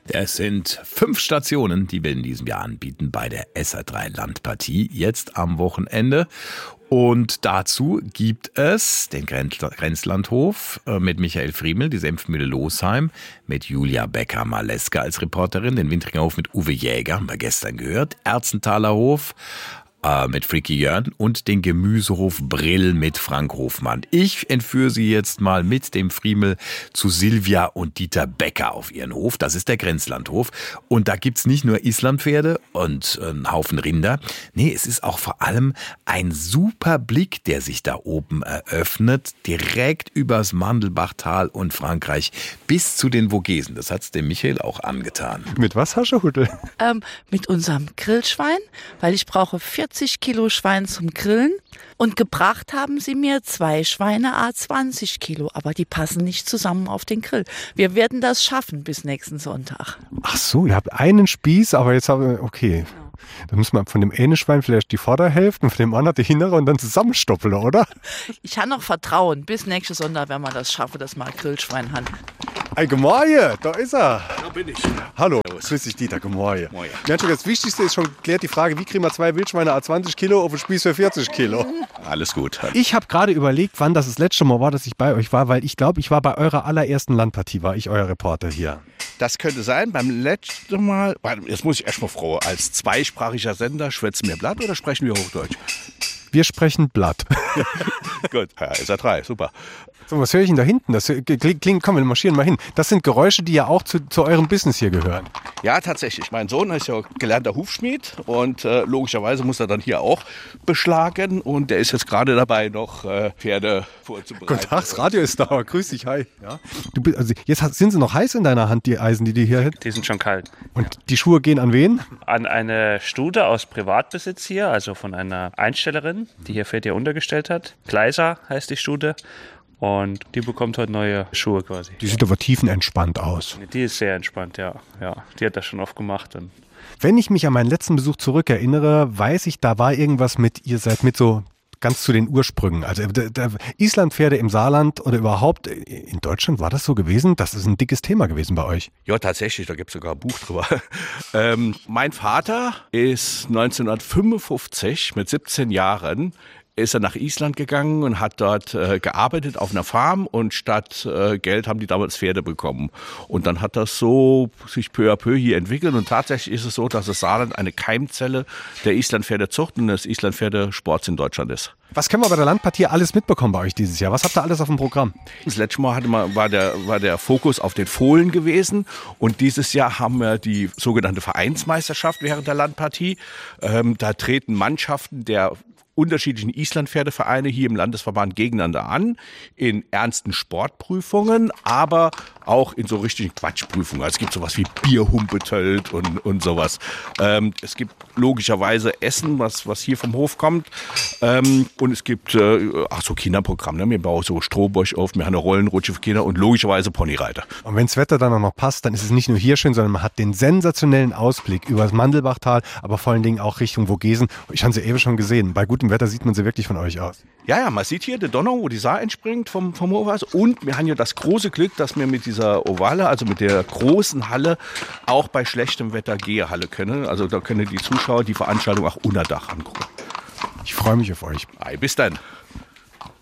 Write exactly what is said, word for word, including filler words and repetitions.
Es sind fünf Stationen, die wir in diesem Jahr anbieten bei der S R drei Landpartie, jetzt am Wochenende. Und dazu gibt es den Grenzlandhof mit Michael Friemel, die Senfmühle Losheim, mit Julia Becker-Maleska als Reporterin, den Wintringerhof mit Uwe Jäger, haben wir gestern gehört, Erzenthaler Hof mit Freaky Jörn und den Gemüsehof Brill mit Frank Hofmann. Ich entführe Sie jetzt mal mit dem Friemel zu Silvia und Dieter Becker auf ihren Hof. Das ist der Grenzlandhof. Und da gibt's nicht nur Islandpferde und einen Haufen Rinder. Nee, es ist auch vor allem ein super Blick, der sich da oben eröffnet. Direkt übers Mandelbachtal und Frankreich bis zu den Vogesen. Das hat's dem Michael auch angetan. Mit was, Herr Schuhudel? Ähm, mit unserem Grillschwein, weil ich brauche vierzig Kilo Schwein zum Grillen und gebracht haben sie mir zwei Schweine à zwanzig Kilo, aber die passen nicht zusammen auf den Grill. Wir werden das schaffen bis nächsten Sonntag. Ach so, ihr habt einen Spieß, aber jetzt haben wir, okay. Ja. Dann muss man von dem einen Schwein vielleicht die Vorderhälfte und von dem anderen die hintere und dann zusammenstoppeln, oder? Ich habe noch Vertrauen. Bis nächsten Sonntag werden wir das schaffen, dass wir Grillschwein haben. Hey, Gemäuer, da ist er. Da bin ich. Hallo, grüß dich, Dieter, Gemäuer. Moin. Ja, das Wichtigste ist schon geklärt, die Frage, wie kriegen wir zwei Wildschweine à zwanzig Kilo auf den Spieß für vierzig Kilo? Alles gut. Ich habe gerade überlegt, wann das das letzte Mal war, dass ich bei euch war, weil ich glaube, ich war bei eurer allerersten Landpartie, war ich euer Reporter hier. Das könnte sein. Beim letzten Mal, jetzt muss ich erst mal froh, als zweisprachiger Sender, schwätzen wir Blatt oder sprechen wir Hochdeutsch? Wir sprechen Blatt. Gut, ja, S R drei, super. So, was höre ich denn da hinten? Das klingt, komm, wir marschieren mal hin. Das sind Geräusche, die ja auch zu, zu eurem Business hier gehören. Ja, tatsächlich. Mein Sohn ist ja gelernter Hufschmied und äh, logischerweise muss er dann hier auch beschlagen. Und der ist jetzt gerade dabei, noch äh, Pferde vorzubereiten. Guten Tag, das Radio ist da. Grüß dich, hi. Ja. Du, also jetzt sind sie noch heiß in deiner Hand, die Eisen, die du hier hättest? Die sind schon kalt. Und die Schuhe gehen an wen? An eine Stute aus Privatbesitz hier, also von einer Einstellerin, die hier Pferde untergestellt hat. Gleiser heißt die Stute. Und die bekommt heute neue Schuhe quasi. Die sieht aber tiefenentspannt aus. Die ist sehr entspannt, ja. ja. Die hat das schon oft gemacht. Und Wenn ich mich an meinen letzten Besuch zurückerinnere, weiß ich, da war irgendwas mit, ihr seid mit so ganz zu den Ursprüngen. Also der, der Islandpferde im Saarland oder überhaupt in Deutschland, war das so gewesen? Das ist ein dickes Thema gewesen bei euch. Ja, tatsächlich, da gibt es sogar ein Buch drüber. ähm, mein Vater ist neunzehnhundertfünfundfünfzig mit siebzehn Jahren ist er nach Island gegangen und hat dort äh, gearbeitet auf einer Farm und statt äh, Geld haben die damals Pferde bekommen. Und dann hat das so sich peu à peu hier entwickelt und tatsächlich ist es so, dass das Saarland eine Keimzelle der Islandpferdezucht und des Islandpferdesports in Deutschland ist. Was können wir bei der Landpartie alles mitbekommen bei euch dieses Jahr? Was habt ihr alles auf dem Programm? Das letzte Mal hatte man, war, der, war der Fokus auf den Fohlen gewesen und dieses Jahr haben wir die sogenannte Vereinsmeisterschaft während der Landpartie. Ähm, da treten Mannschaften der unterschiedlichen Islandpferdevereine hier im Landesverband gegeneinander an, in ernsten Sportprüfungen, aber auch in so richtigen Quatschprüfungen. Also es gibt sowas wie Bierhumpetölt und, und sowas. Ähm, es gibt logischerweise Essen, was, was hier vom Hof kommt. Ähm, und es gibt äh, ach so Kinderprogramm. Ne? Wir bauen so Strohbosch auf, wir haben eine Rollenrutsche für Kinder und logischerweise Ponyreiter. Und wenn das Wetter dann auch noch passt, dann ist es nicht nur hier schön, sondern man hat den sensationellen Ausblick über das Mandelbachtal, aber vor allen Dingen auch Richtung Vogesen. Ich habe sie eben schon gesehen. Bei gutem Wetter sieht man sie wirklich von euch aus. Ja, ja, man sieht hier die Donau, wo die Saar entspringt vom, vom Hof aus. Und wir haben ja das große Glück, dass wir mit dieser Ovale, also mit der großen Halle, auch bei schlechtem Wetter Gehehalle können. Also da können die Zuschauer die Veranstaltung auch unter Dach angucken. Ich freue mich auf euch. Ei, bis dann.